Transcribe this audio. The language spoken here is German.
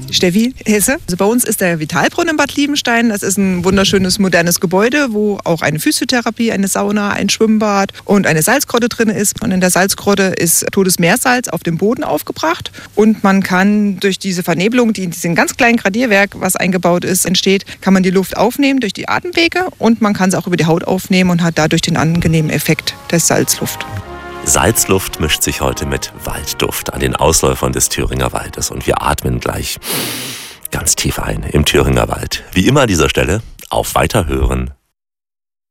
Steffi Hesse. Also bei uns ist der Vitalbrunnen in Bad Liebenstein. Das ist ein wunderschönes, modernes Gebäude, wo auch eine Physiotherapie, eine Sauna, ein Schwimmbad und eine Salzgrotte drin ist. Und in der Salzgrotte ist totes Meersalz auf dem Boden aufgebracht. Und man kann durch diese Vernebelung, die in diesem ganz kleinen Gradierwerk, was eingebaut ist, entsteht, kann man die Luft aufnehmen durch die Atemwege und man kann sie auch über die Haut aufnehmen und hat dadurch den angenehmen Effekt der Salzluft. Salzluft mischt sich heute mit Waldduft an den Ausläufern des Thüringer Waldes. Und wir atmen gleich ganz tief ein im Thüringer Wald. Wie immer an dieser Stelle, auf Weiterhören